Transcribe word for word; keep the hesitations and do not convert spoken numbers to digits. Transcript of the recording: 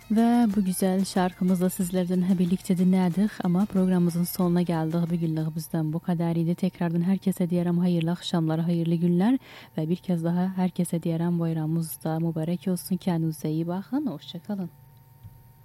Ve bu güzel şarkımızla sizlerden birlikte dinledik ama programımızın sonuna geldik. Bugünlük bizden bu kadar idi. Tekrardan herkese diyelim hayırlı akşamlar, hayırlı günler ve bir kez daha herkese diyelim bayramımız da mübarek olsun. Kendinize iyi bakın. Hoşçakalın.